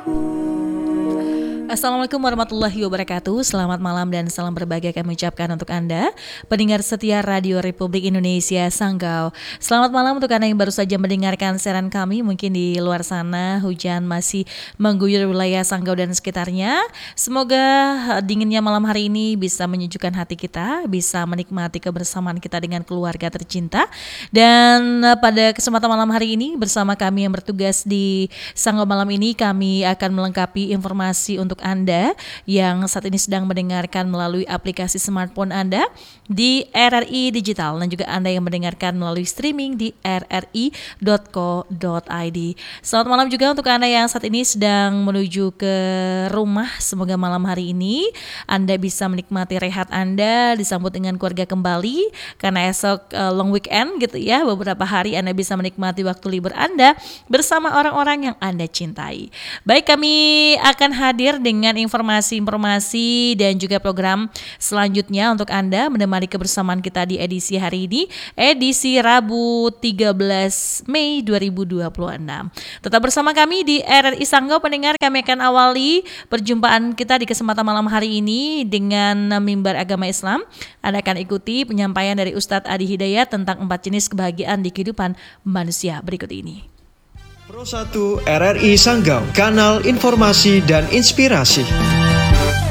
Assalamualaikum warahmatullahi wabarakatuh. Selamat malam dan salam berbahagia kami ucapkan untuk Anda, pendengar setia Radio Republik Indonesia Sanggau. Selamat malam untuk Anda yang baru saja mendengarkan siaran kami. Mungkin di luar sana hujan masih mengguyur wilayah Sanggau dan sekitarnya. Semoga dinginnya malam hari ini bisa menyejukkan hati kita, bisa menikmati kebersamaan kita dengan keluarga tercinta. Dan pada kesempatan malam hari ini bersama kami yang bertugas di Sanggau malam ini, kami akan melengkapi informasi untuk Anda yang saat ini sedang mendengarkan melalui aplikasi smartphone Anda di RRI Digital, dan juga Anda yang mendengarkan melalui streaming di rri.co.id. Selamat malam juga untuk Anda yang saat ini sedang menuju ke rumah. Semoga malam hari ini Anda bisa menikmati rehat Anda, disambut dengan keluarga kembali karena esok long weekend gitu ya. Beberapa hari Anda bisa menikmati waktu libur Anda bersama orang-orang yang Anda cintai. Baik, kami akan hadir dengan informasi-informasi dan juga program selanjutnya untuk Anda menemani kebersamaan kita di edisi hari ini, edisi Rabu 13 Mei 2026. Tetap bersama kami di RRI Sanggau pendengar. Kami akan awali perjumpaan kita di kesempatan malam hari ini dengan mimbar agama Islam. Anda akan ikuti penyampaian dari Ustadz Adi Hidayat tentang 4 jenis kebahagiaan di kehidupan manusia berikut ini. Pro 1 RRI Sanggau, kanal informasi dan inspirasi.